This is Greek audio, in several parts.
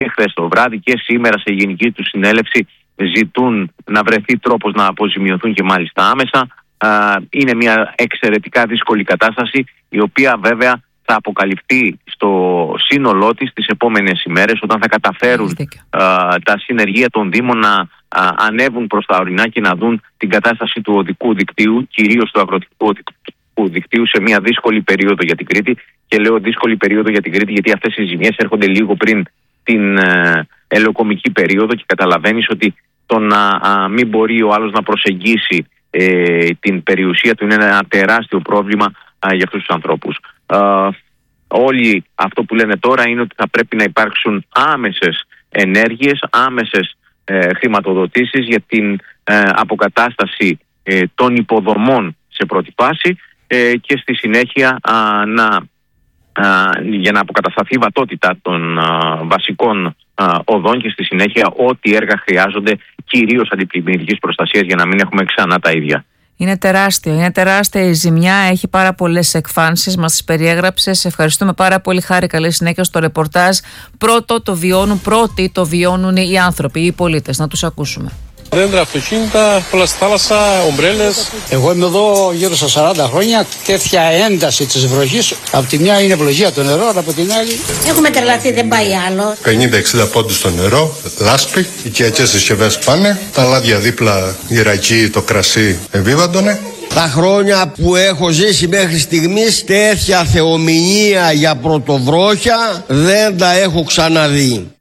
και χθες το βράδυ και σήμερα σε γενική του συνέλευση ζητούν να βρεθεί τρόπος να αποζημιωθούν και μάλιστα άμεσα. Είναι μια εξαιρετικά δύσκολη κατάσταση, η οποία βέβαια θα αποκαλυφθεί στο σύνολό της τις επόμενες ημέρες, όταν θα καταφέρουν τα συνεργεία των Δήμων να ανέβουν προς τα ορεινά και να δουν την κατάσταση του οδικού δικτύου, κυρίως του αγροτικού οδικού δικτύου, σε μια δύσκολη περίοδο για την Κρήτη. Και λέω δύσκολη περίοδο για την Κρήτη γιατί αυτές οι ζημιές έρχονται λίγο πριν την ελαιοκομική περίοδο και καταλαβαίνεις ότι το να μην μπορεί ο άλλος να προσεγγίσει την περιουσία του είναι ένα τεράστιο πρόβλημα για αυτούς τους ανθρώπους. Όλοι αυτό που λένε τώρα είναι ότι θα πρέπει να υπάρξουν άμεσες ενέργειες, άμεσες χρηματοδοτήσεις για την αποκατάσταση των υποδομών σε πρώτη φάση και στη συνέχεια για να αποκατασταθεί η βατότητα των βασικών οδών και στη συνέχεια ό,τι έργα χρειάζονται, κυρίως αντιπλημμυρικής προστασίας, για να μην έχουμε ξανά τα ίδια. Είναι τεράστια η ζημιά, έχει πάρα πολλές εκφάνσεις, μας τις περιέγραψες. Σε ευχαριστούμε πάρα πολύ, Χάρη, καλή συνέχεια στο ρεπορτάζ. Πρώτοι το βιώνουν οι άνθρωποι, οι πολίτες. Να τους ακούσουμε. Δέντρα, αυτοκίνητα, πολλά στη θάλασσα, ομπρέλες. Εγώ είμαι εδώ γύρω στα 40 χρόνια. Τέτοια ένταση της βροχής. Από τη μια είναι ευλογία το νερό, αλλά από την άλλη. Έχουμε τρελαθεί, δεν πάει άλλο. 50-60 πόντους στο νερό, λάσπη, οικιακές συσκευές πάνε. Τα λάδια δίπλα, η ρακή, το κρασί ευίβαντωνε. Τα χρόνια που έχω ζήσει μέχρι στιγμής, τέτοια θεομηνία για πρωτοβρόχια δεν τα έχω ξαναδεί.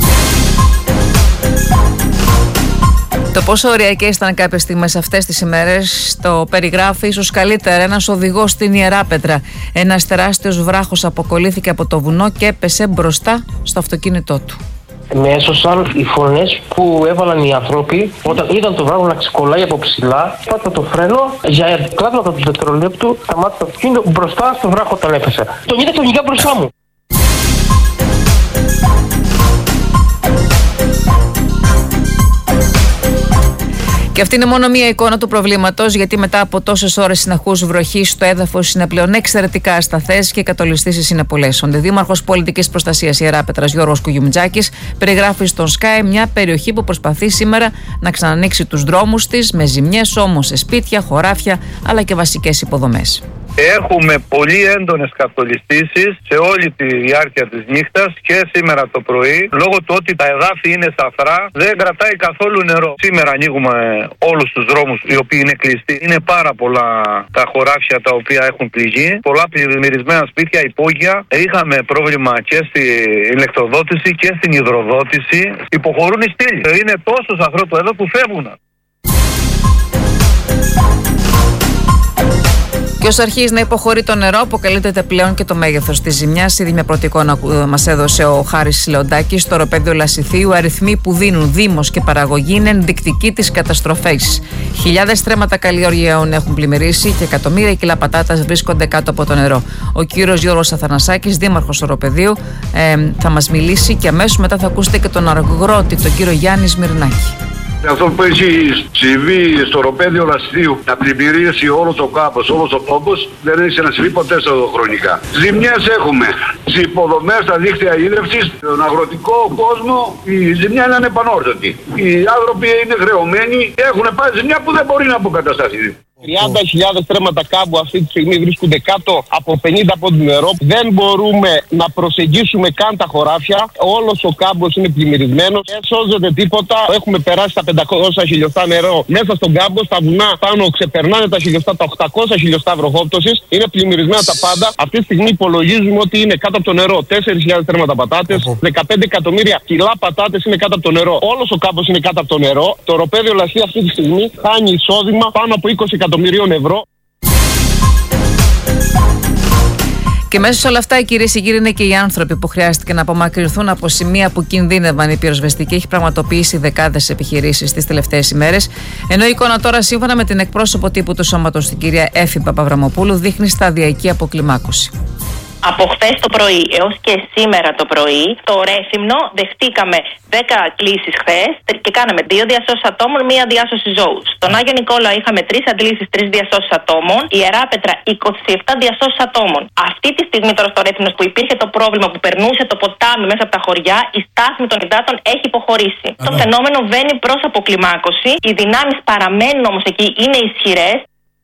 Το πόσο ωριακές ήταν κάποιες στιγμές αυτές τις ημέρες το περιγράφει ίσως καλύτερα ένας οδηγός στην Ιεράπετρα. Ένας τεράστιος βράχος αποκολλήθηκε από το βουνό και έπεσε μπροστά στο αυτοκίνητό του. Με έσωσαν οι φωνές που έβαλαν οι άνθρωποι όταν είδαν το βράχο να ξεκολλάει από ψηλά. Πάτα το φρένο, για κλάσματα του δευτερολέπτου, σταμάτησε το αυτοκίνητο μπροστά στο βράχο όταν έπεσε. Τον είδα ξαφνικά μπροστά μου. Και αυτή είναι μόνο μία εικόνα του προβλήματος, γιατί μετά από τόσες ώρες συνεχούς βροχής το έδαφος είναι πλέον εξαιρετικά ασταθές και οι κατολιστήσεις είναι πολλές. Ο Δήμαρχος Πολιτικής Προστασίας Ιεράπετρας Γιώργος Κουγιουμτζάκης περιγράφει στον Sky μια περιοχή που προσπαθεί σήμερα να ξανανοίξει τους δρόμους της, με ζημιές όμως σε σπίτια, χωράφια αλλά και βασικές υποδομές. Έχουμε πολύ έντονες κατολιστήσεις σε όλη τη διάρκεια της νύχτας και σήμερα το πρωί. Λόγω του ότι τα εδάφη είναι σαφρά, δεν κρατάει καθόλου νερό. Σήμερα ανοίγουμε όλους τους δρόμους οι οποίοι είναι κλειστοί. Είναι πάρα πολλά τα χωράφια τα οποία έχουν πληγεί. Πολλά πλημμυρισμένα σπίτια, υπόγεια. Είχαμε πρόβλημα και στην ηλεκτροδότηση και στην υδροδότηση. Υποχωρούν οι στήλοι. Είναι τόσο σαφρό το έδαφος που φεύγουν. Και όσο αρχίζει να υποχωρεί το νερό, αποκαλύπτεται πλέον και το μέγεθος της ζημιάς. Ήδη μια πρώτη εικόνα μας έδωσε ο Χάρης Λεοντάκης. Στο οροπέδιο Λασιθίου, αριθμοί που δίνουν Δήμος και παραγωγή είναι ενδεικτικοί της καταστροφής. Χιλιάδες στρέμματα καλλιεργειών έχουν πλημμυρίσει και εκατομμύρια κιλά πατάτας βρίσκονται κάτω από το νερό. Ο κύριος Γιώργος Αθανασάκης, δήμαρχος οροπεδίου, θα μας μιλήσει και αμέσως μετά θα ακούσετε και τον αγρότη, τον κύριο Γιάννη Σμυρνάκη. Αυτό που έχει συμβεί στο οροπέδιο Λασιθίου, να πλημμυρίσει όλο το κάμπος, όλος ο τόπος, δεν έχει να συμβεί ποτέ στο χρονικά. Ζημιές έχουμε στις υποδομές, στα δίκτυα ίδρυυσης, στον αγροτικό κόσμο η ζημιά είναι ανεπανόρθωτη. Οι άνθρωποι είναι χρεωμένοι και έχουν πάει ζημιά που δεν μπορεί να αποκατασταθεί. 30.000 στρέμματα κάμπου αυτή τη στιγμή βρίσκονται κάτω από 50 πόντους νερό. Δεν μπορούμε να προσεγγίσουμε καν τα χωράφια. Όλος ο κάμπος είναι πλημμυρισμένος. Δεν σώζεται τίποτα. Έχουμε περάσει τα 500 χιλιοστά νερό μέσα στον κάμπο. Στα βουνά πάνω ξεπερνάνε τα χιλιοστά, τα 800 χιλιοστά βροχόπτωσης. Είναι πλημμυρισμένα τα πάντα. Αυτή τη στιγμή υπολογίζουμε ότι είναι κάτω από το νερό 4.000 στρέμματα πατάτες. 15 εκατομμύρια κιλά πατάτες είναι κάτω από το νερό. Όλος ο κάμπος είναι κάτω από το νερό. Το οροπέδιο Λασιθίου αυτή τη στιγμή χάνει εισόδημα πάνω από 20 εκατομμυρίων ευρώ. Και μέσα σε όλα αυτά, κυρίες και κύριοι, είναι και οι άνθρωποι που χρειάστηκε να απομακρυνθούν από σημεία που κινδύνευαν. Η πυροσβεστική έχει πραγματοποιήσει δεκάδες επιχειρήσεις τις τελευταίες ημέρες. Ενώ η εικόνα τώρα, σύμφωνα με την εκπρόσωπο τύπου του σώματος, την κυρία Έφη Παπαβραμοπούλου, δείχνει σταδιακή αποκλιμάκωση. Από χθες το πρωί έως και σήμερα το πρωί, το Ρέθυμνο δεχτήκαμε 10 κλήσεις χθες και κάναμε 2 διασώσεις ατόμων, 1 διάσωση ζώου. Στον Άγιο Νικόλαο είχαμε 3 αντλήσεις, 3 διασώσεις ατόμων. Η Ιεράπετρα 27 διασώσεις ατόμων. Αυτή τη στιγμή τώρα στο Ρέθυμνο που υπήρχε το πρόβλημα που περνούσε το ποτάμι μέσα από τα χωριά, η στάθμη των υδάτων έχει υποχωρήσει. Το φαινόμενο βαίνει προς αποκλιμάκωση. Οι δυνάμεις παραμένουν όμως εκεί, είναι ισχυρές.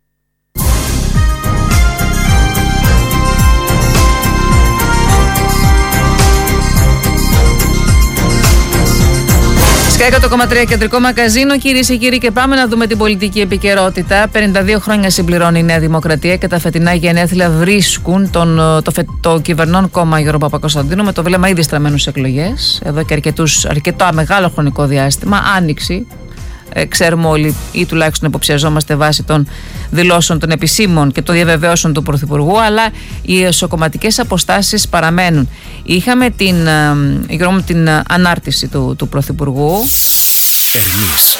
Sky 100,3 κεντρικό μαγκαζίνο, κυρίες και κύριοι, και πάμε να δούμε την πολιτική επικαιρότητα. 52 χρόνια συμπληρώνει η Νέα Δημοκρατία και τα φετινά γενέθλια βρίσκουν το κυβερνών κόμμα Γιώργο Παπακοσταντίνου με το βλέμμα ήδη στραμμένο σε εκλογές. Εδώ και αρκετό μεγάλο χρονικό διάστημα, άνοιξη. Ξέρουμε όλοι, ή τουλάχιστον υποψιαζόμαστε βάσει των δηλώσεων των επισήμων και των διαβεβαιώσεων του Πρωθυπουργού, αλλά οι εσωκομματικές αποστάσεις παραμένουν. Είχαμε την ανάρτηση του Πρωθυπουργού. Ερμής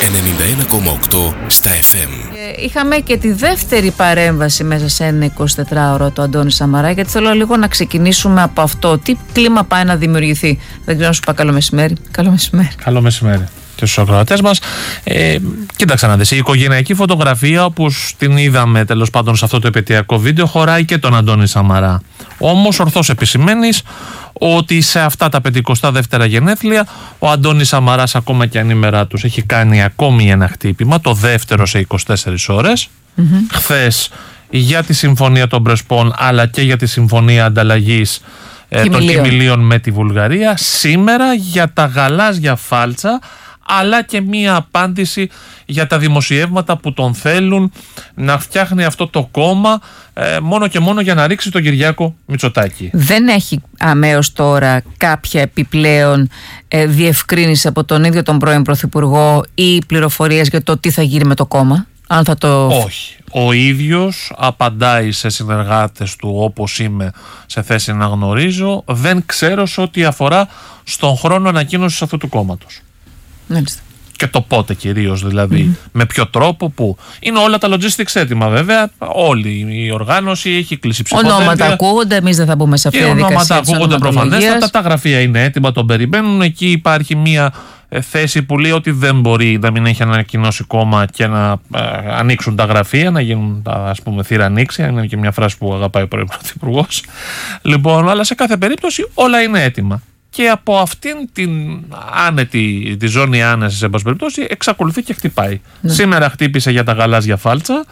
91,8 στα FM. Είχαμε και τη δεύτερη παρέμβαση μέσα σε ένα 24ωρο του Αντώνη Σαμαρά, γιατί θέλω λίγο να ξεκινήσουμε από αυτό. Τι κλίμα πάει να δημιουργηθεί? Δεν ξέρω να σου πω καλό μεσημέρι. Καλό μεσημέρι. Καλό μεσημέρι και στους ακροατές μας. Κοίταξε να δεις, η οικογενειακή φωτογραφία, όπως την είδαμε τέλος πάντων σε αυτό το επαιτειακό βίντεο, χωράει και τον Αντώνη Σαμαρά. Όμως ορθώς επισημαίνεις ότι σε αυτά τα 52 γενέθλια ο Αντώνης Σαμαράς, ακόμα και ανήμερά τους, έχει κάνει ακόμη ένα χτύπημα, το δεύτερο σε 24 ώρες. Χθες για τη συμφωνία των Πρεσπών, αλλά και για τη συμφωνία ανταλλαγής των κοιμηλίων με τη Βουλγαρία. Σήμερα για τα γαλάζια φάλτσα, αλλά και μία απάντηση για τα δημοσιεύματα που τον θέλουν να φτιάχνει αυτό το κόμμα μόνο και μόνο για να ρίξει τον Κυριάκο Μητσοτάκη. Δεν έχει αμέως τώρα κάποια επιπλέον διευκρίνηση από τον ίδιο τον πρώην Πρωθυπουργό ή πληροφορίες για το τι θα γίνει με το κόμμα? Αν θα το... Όχι. Ο ίδιος απαντάει σε συνεργάτες του, όπως είμαι σε θέση να γνωρίζω, δεν ξέρω σε ό,τι αφορά στον χρόνο ανακοίνωσης αυτού του κόμματος. Μάλιστα. Και το πότε κυρίως, δηλαδή με ποιο τρόπο, που είναι όλα τα logistics έτοιμα βέβαια, όλη η οργάνωση έχει κλείσει ψηφοδέλτια. Ονόματα ακούγονται, εμείς δεν θα μπούμε σε αυτή τη διαδικασία. Ονόματα ακούγονται προφανέστατα, τα γραφεία είναι έτοιμα, τον περιμένουν. Εκεί υπάρχει μία θέση που λέει ότι δεν μπορεί να μην έχει ανακοινώσει κόμμα και να ανοίξουν τα γραφεία, να γίνουν ας πούμε θύρα ανοίξη. Είναι και μια φράση που αγαπάει ο πρώην Πρωθυπουργός. Λοιπόν, αλλά σε κάθε περίπτωση όλα είναι έτοιμα. Και από αυτήν την άνετη, τη ζώνη άνεσης, σε πάση περιπτώσει, εξακολουθεί και χτυπάει. Ναι. Σήμερα χτύπησε για τα γαλάζια φάλτσα,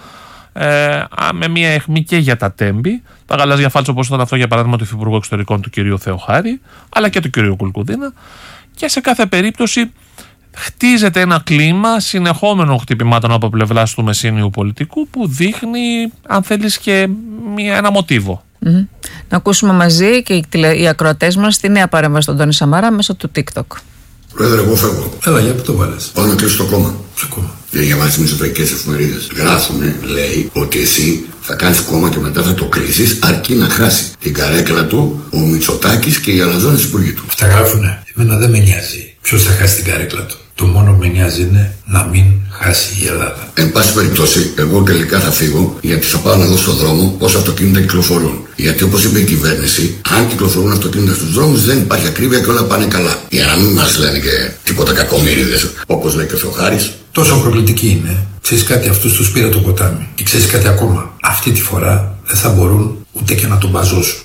με μια αιχμή και για τα τέμπη. Τα γαλάζια φάλτσα, όπως ήταν αυτό για παράδειγμα του Υφυπουργού Εξωτερικών του κ. Θεοχάρη, αλλά και του κ. Κουλκουδίνα. Και σε κάθε περίπτωση χτίζεται ένα κλίμα συνεχόμενων χτυπημάτων από πλευράς του μεσήνιου πολιτικού, που δείχνει, αν θέλεις, και ένα μοτίβο. Να ακούσουμε μαζί και οι ακροατές μας τη νέα παρέμβαση του Αντώνη Σαμαρά μέσω του TikTok. Πρόεδρε, εγώ φεύγω. Έλα, για πού το βάλες? Πάω να κλείσω το κόμμα. Ποιο κόμμα? Δεν διαβάζεις μισοτρακικές εφημερίδες. Γράφουνε, λέει, ότι εσύ θα κάνεις κόμμα και μετά θα το κλείσεις, αρκεί να χάσει την καρέκλα του ο Μητσοτάκης και οι αλαζόνες υπουργοί του. Αυτά γράφουνε. Εμένα δεν με νοιάζει ποιος θα χάσει την καρέκλα του. Το μόνο που με νοιάζει είναι να μην χάσει η Ελλάδα. Εν πάση περιπτώσει, εγώ τελικά θα φύγω, γιατί θα πάω να δω στον δρόμο πόσα αυτοκίνητα κυκλοφορούν. Γιατί, όπως είπε η κυβέρνηση, αν κυκλοφορούν αυτοκίνητα στους δρόμους, δεν υπάρχει ακρίβεια και όλα πάνε καλά. Για να μην μας λένε και τίποτα κακομοίριδες, όπως λέει και ο Θεοχάρης. Τόσο προκλητική είναι. Ξέρεις κάτι, αυτούς τους πήρα το ποτάμι. Και ξέρεις κάτι ακόμα. Αυτή τη φορά δεν θα μπορούν ούτε και να τον μπαζώσουν.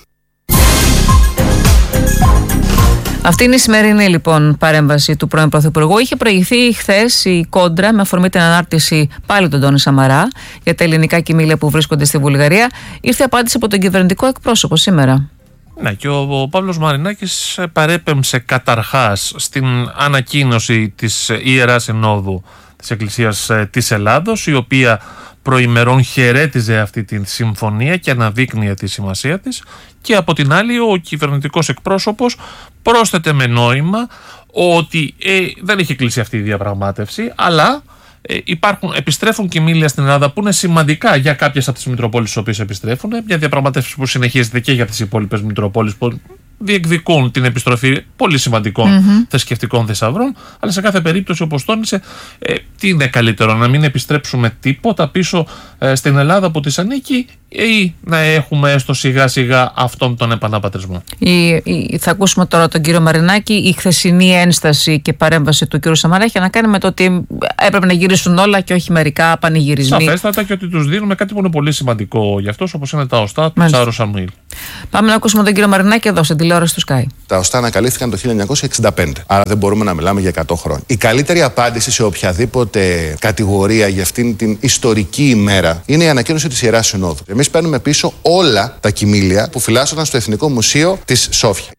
Αυτή είναι η σημερινή λοιπόν παρέμβαση του πρώην Πρωθυπουργού. Είχε προηγηθεί χθες η κόντρα με αφορμή την ανάρτηση πάλι του Αντώνη Σαμαρά για τα ελληνικά κοιμήλια που βρίσκονται στη Βουλγαρία. Ήρθε απάντηση από τον κυβερνητικό εκπρόσωπο σήμερα. Ναι, και ο Παύλος Μαρινάκης παρέπεμψε καταρχάς στην ανακοίνωση της Ιεράς Συνόδου της Εκκλησίας της Ελλάδος, η οποία προημερών χαιρέτιζε αυτή τη συμφωνία και αναδείκνυε τη σημασία της, και από την άλλη ο κυβερνητικός εκπρόσωπος πρόσθεται με νόημα ότι δεν έχει κλείσει αυτή η διαπραγμάτευση, αλλά επιστρέφουν κοιμήλια στην Ελλάδα που είναι σημαντικά για κάποιες από τις Μητροπόλεις στις οποίες επιστρέφουν, μια διαπραγματεύση που συνεχίζεται και για τις υπόλοιπες Μητροπόλεις που διεκδικούν την επιστροφή πολύ σημαντικών θρησκευτικών θησαυρών, αλλά σε κάθε περίπτωση, όπως τόνισε, τι είναι καλύτερο, να μην επιστρέψουμε τίποτα πίσω στην Ελλάδα που της ανήκει, ή να έχουμε έστω σιγά σιγά αυτόν τον επαναπατρισμό. Θα ακούσουμε τώρα τον κύριο Μαρινάκη. Η χθεσινή ένσταση και παρέμβαση του κύριου Σαμαρά έχει να κάνει με το ότι έπρεπε να γυρίσουν όλα και όχι μερικά πανηγυρισμοί. Σαφέστατα, και ότι τους δίνουμε κάτι που είναι πολύ σημαντικό για αυτούς, όπως είναι τα οστά του Τσάρου Σαμουήλ. Πάμε να ακούσουμε τον κύριο Μαρινάκη εδώ στην τηλεόραση του Sky. Τα οστά ανακαλύφθηκαν το 1965. Άρα δεν μπορούμε να μιλάμε για 100 χρόνια. Η καλύτερη απάντηση σε οποιαδήποτε κατηγορία για αυτήν την ιστορική ημέρα είναι η ανακοίνωση της Ιεράς Συνόδου. Εμείς παίρνουμε πίσω όλα τα κοιμήλια που φυλάσσονταν στο Εθνικό Μουσείο της Σόφια.